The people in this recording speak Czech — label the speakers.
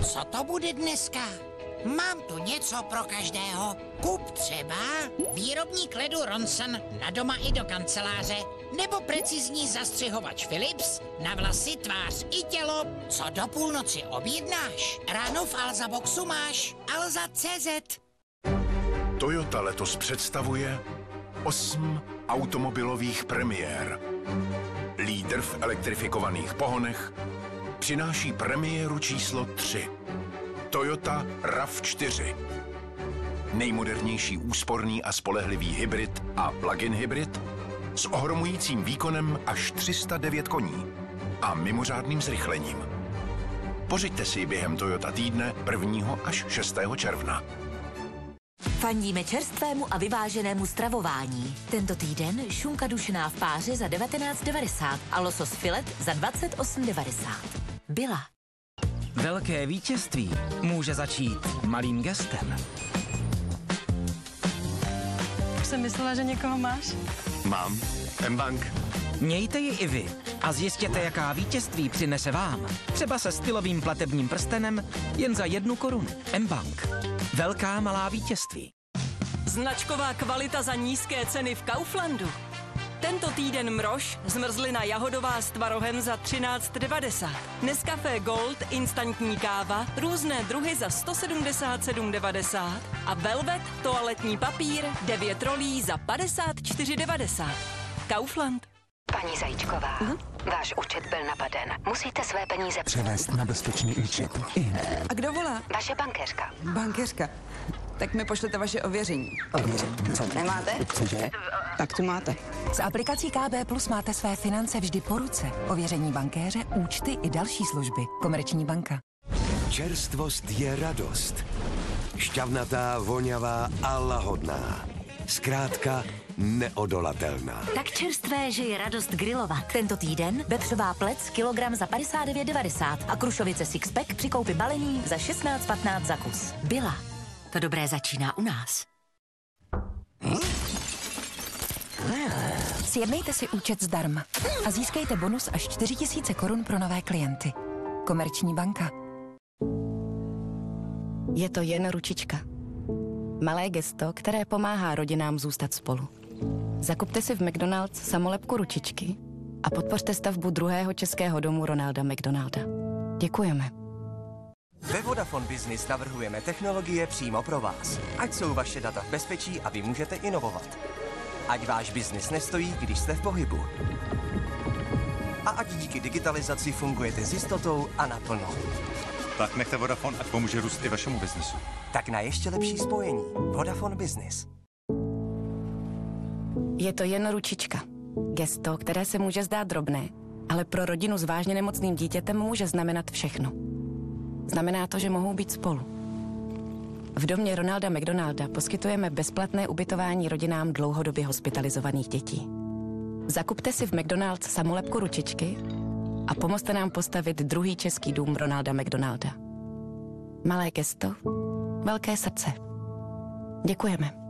Speaker 1: Co to bude dneska? Mám tu něco pro každého. Kup třeba výrobník ledu Ronson na doma i do kanceláře, nebo precizní zastřihovač Philips na vlasy, tvář i tělo. Co do půlnoci objednáš? Ráno v Alza Boxu máš Alza.cz.
Speaker 2: Toyota letos představuje 8 automobilových premiér. Lídr v elektrifikovaných pohonech přináší premiéru číslo 3. Toyota RAV4. Nejmodernější úsporný a spolehlivý hybrid a plug-in hybrid s ohromujícím výkonem až 309 koní a mimořádným zrychlením. Pořiďte si ji během Toyota týdne 1. až 6. června.
Speaker 3: Fandíme čerstvému a vyváženému stravování. Tento týden šunka dušená v páře za 19,90 a losos filet za 28,90. Byla.
Speaker 4: Velké vítězství může začít malým gestem.
Speaker 5: Už jsem myslela, že někoho máš.
Speaker 6: Mám. mBank.
Speaker 4: Mějte ji i vy a zjistěte, jaká vítězství přinese vám. Třeba se stylovým platebním prstenem jen za 1 korunu. mBank. Velká malá vítězství.
Speaker 5: Značková kvalita za nízké ceny v Kauflandu. Tento týden mrož, zmrzlina jahodová s tvarohem za 13,90. Nescafé Gold, instantní káva, různé druhy za 177,90 a Velvet, toaletní papír, 9 rolí za 54,90. Kaufland.
Speaker 7: Paní Zajíčková, váš účet byl napaden. Musíte své peníze
Speaker 8: převést na bezpečný účet.
Speaker 9: A kdo volá?
Speaker 7: Vaše bankéřka.
Speaker 9: Bankéřka. Tak mi pošlete vaše ověření.
Speaker 8: Co?
Speaker 9: Nemáte?
Speaker 8: Cože?
Speaker 9: Tak tu máte.
Speaker 10: S aplikací KB Plus máte své finance vždy po ruce. Ověření bankéře, účty i další služby. Komerční banka.
Speaker 11: Čerstvost je radost. Šťavnatá, voňavá a lahodná. Zkrátka neodolatelná.
Speaker 3: Tak čerstvé, že je radost grilovat. Tento týden vepřová plec kilogram za 59,90 a krušovice sixpack při koupi balení za 16,15 za kus. Byla. To dobré začíná u nás.
Speaker 10: Sjednejte si účet zdarma a získejte bonus až 4 000 korun pro nové klienty. Komerční banka.
Speaker 12: Je to jen ručička. Malé gesto, které pomáhá rodinám zůstat spolu. Zakupte si v McDonald's samolepku ručičky a podpořte stavbu druhého českého domu Ronalda McDonalda. Děkujeme.
Speaker 13: Ve Vodafone Business navrhujeme technologie přímo pro vás. Ať jsou vaše data v bezpečí a vy můžete inovovat. Ať váš biznis nestojí, když jste v pohybu. A ať díky digitalizaci fungujete s jistotou a naplno.
Speaker 6: Tak nechte Vodafone, ať pomůže růst i vašemu biznesu.
Speaker 13: Tak na ještě lepší spojení. Vodafone Business.
Speaker 12: Je to jen ručička. Gesto, které se může zdát drobné, ale pro rodinu s vážně nemocným dítětem může znamenat všechno. Znamená to, že mohou být spolu. V domě Ronalda McDonalda poskytujeme bezplatné ubytování rodinám dlouhodobě hospitalizovaných dětí. Zakupte si v McDonald's samolepku ručičky a pomozte nám postavit druhý český dům Ronalda McDonalda. Malé gesto, velké srdce. Děkujeme.